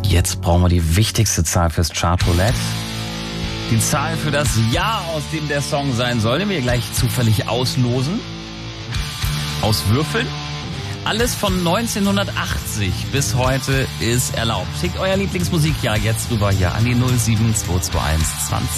Jetzt brauchen wir die wichtigste Zahl fürs Chartroulette. Die Zahl für das Jahr, aus dem der Song sein soll, den wir gleich zufällig auslosen. Auswürfeln. Alles von 1980 bis heute ist erlaubt. Schickt euer Lieblingsmusikjahr jetzt rüber hier an die 07221 20.